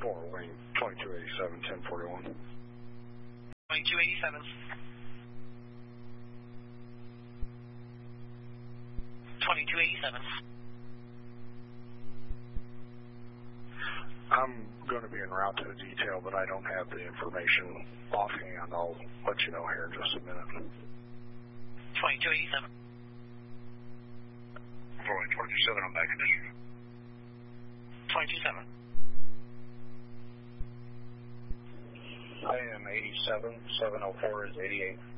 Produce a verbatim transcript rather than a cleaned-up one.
four, wing twenty-two eighty-seven, ten forty-one. twenty-two eighty-seven. twenty-two eighty-seven. I'm going to be en route to the detail, but I don't have the information offhand. I'll let you know here in just a minute. twenty-two eighty-seven. Rolling twenty-two seven on back condition. twenty-two seven. I am eighty-seven, seven oh four is eighty-eight.